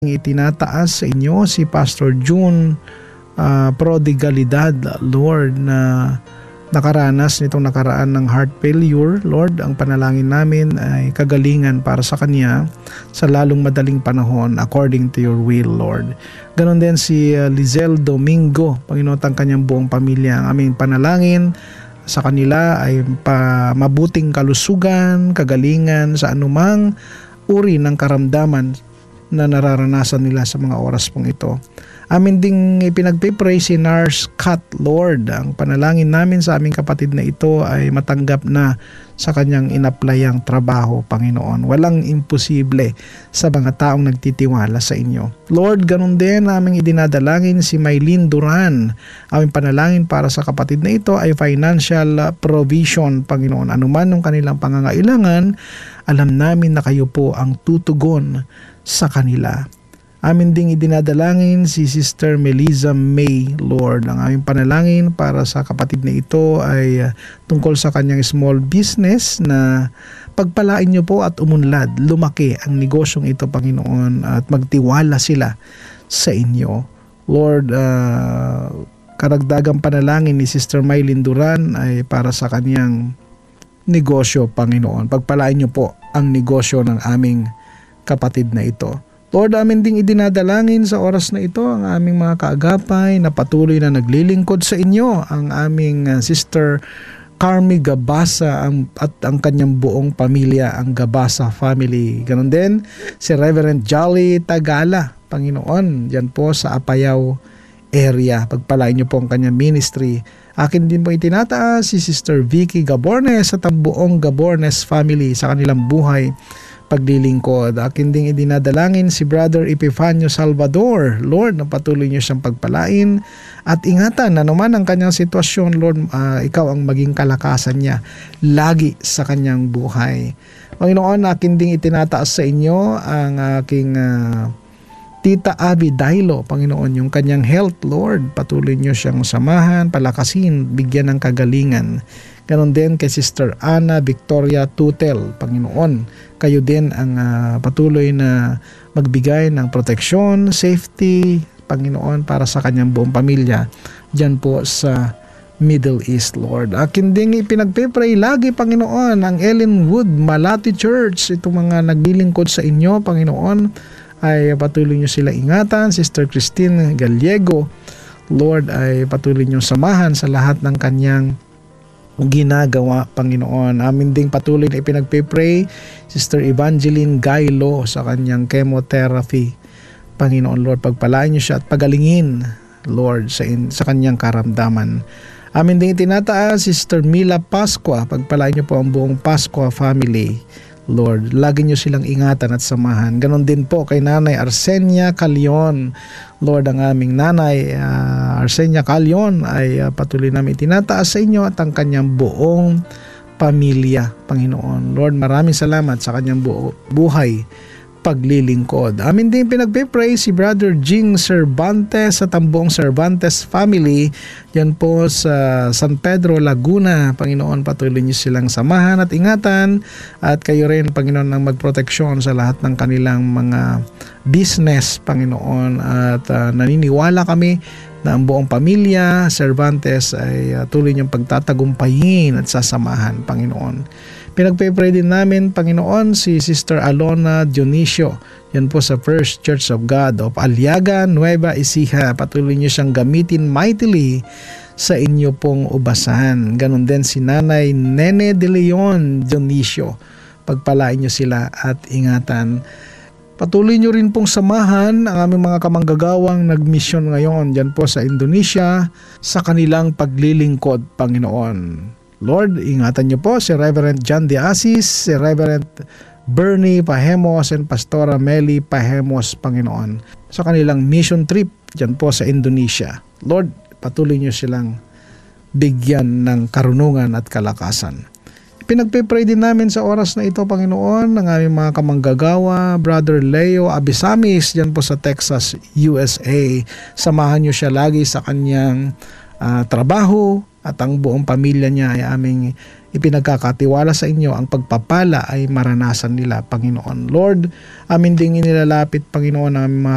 Itinataas sa inyo si Pastor June Prodigalidad, Lord, na nakaranas nitong nakaraan ng heart failure. Lord, ang panalangin namin ay kagalingan para sa kanya sa lalong madaling panahon according to your will, Lord. Ganon din si Lizelle Domingo, Panginoon, ang kanyang buong pamilya. Ang aming panalangin sa kanila ay mabuting kalusugan, kagalingan sa anumang uri ng karamdaman na nararanasan nila sa mga oras pong ito. Amin ding ipinagpipray si Nars Kat, Lord. Ang panalangin namin sa aming kapatid na ito ay matanggap na sa kanyang inaplayang trabaho, Panginoon. Walang imposible sa mga taong nagtitiwala sa inyo. Lord, ganun din aming idinadalangin si Maylene Duran. Aming panalangin para sa kapatid na ito ay financial provision, Panginoon. Anuman ng kanilang pangangailangan, alam namin na kayo po ang tutugon sa kanila. Amin ding idinadalangin si Sister Melissa May, Lord. Ang aming panalangin para sa kapatid na ito ay tungkol sa kanyang small business na pagpalain niyo po at umunlad, lumaki ang negosyong ito, Panginoon, at magtiwala sila sa inyo. Lord, karagdagang panalangin ni Sister Maylene Duran ay para sa kanyang negosyo, Panginoon. Pagpalain niyo po ang negosyo ng aming kapatid na ito. Lord, amin ding idinadalangin sa oras na ito ang aming mga kaagapay na patuloy na naglilingkod sa inyo, ang aming Sister Carmi Gabasa at ang kanyang buong pamilya, ang Gabasa family. Ganon din si Reverend Jolly Tagala, Panginoon, dyan po sa Apayao area. Pagpalain niyo po ang kanyang ministry. Akin din po itinataas si Sister Vicky Gabornes at ang buong Gabornes family sa kanilang buhay paglilingkod. Akin ding idinadalangin si Brother Epifanio Salvador. Lord, na patuloy niyo siyang pagpalain at ingatan na naman ang kanyang sitwasyon. Lord, ikaw ang maging kalakasan niya lagi sa kanyang buhay. Panginoon, akin ding itinataas sa inyo ang aking Tita Abby Dailo, Panginoon, yung kanyang health, Lord. Patuloy niyo siyang samahan, palakasin, bigyan ng kagalingan. Ganon din kay Sister Ana Victoria Tutel, Panginoon. Kayo din ang patuloy na magbigay ng proteksyon, safety, Panginoon, para sa kanyang buong pamilya dyan po sa Middle East, Lord. Akin ding ipinagpipray lagi, Panginoon, ang Ellenwood Malati Church, itong mga naglilingkod sa inyo, Panginoon, ay patuloy nyo sila ingatan. Sister Christine Gallego, Lord, ay patuloy nyo samahan sa lahat ng kanyang ginagawa, Panginoon. Amin ding patuloy na ipinagpipray Sister Evangeline Gailo sa kanyang chemotherapy, Panginoon, Lord. Pagpalain nyo siya at pagalingin, Lord, sa kanyang karamdaman. Amin ding itinataas Sister Mila Pascua. Pagpalain nyo po ang buong Pascua family, Lord. Lagi nyo silang ingatan at samahan. Ganon din po kay Nanay Arsenia Calion, Lord. Ang aming Nanay Arsenia Calion ay patuloy namin itinataas sa inyo at ang kanyang buong pamilya, Panginoon. Lord, maraming salamat sa kanyang buhay paglilingkod. Amin din pinagpipray si Brother Jing Cervantes at ang buong Cervantes family yan po sa San Pedro, Laguna. Panginoon, patuloy niyo silang samahan at ingatan at kayo rin, Panginoon, ang magproteksyon sa lahat ng kanilang mga business, Panginoon, at naniniwala kami na ang buong pamilya Cervantes ay tuloy niyong pagtatagumpayin at sasamahan, Panginoon. Pinagpipray din namin, Panginoon, si Sister Alona Dionisio, yan po sa First Church of God of Aliaga, Nueva Ecija. Patuloy niyo siyang gamitin mightily sa inyo pong ubasan. Ganon din si Nanay Nene de Leon Dionisio. Pagpalain niyo sila at ingatan. Patuloy nyo rin pong samahan ang aming mga kamanggagawang nagmisyon ngayon dyan po sa Indonesia sa kanilang paglilingkod, Panginoon. Lord, ingatan nyo po si Reverend John De Asis, si Reverend Bernie Pahemos, and Pastora Meli Pahemos, Panginoon, sa kanilang mission trip dyan po sa Indonesia. Lord, patuloy nyo silang bigyan ng karunungan at kalakasan. Pinagpipray din namin sa oras na ito, Panginoon, ng aming mga kamanggagawa, Brother Leo Abisamis, dyan po sa Texas, USA. Samahan nyo siya lagi sa kanyang trabaho at ang buong pamilya niya ay aming ipinagkakatiwala sa inyo. Ang pagpapala ay maranasan nila, Panginoon. Lord, amin ding inilalapit, Panginoon, ang mga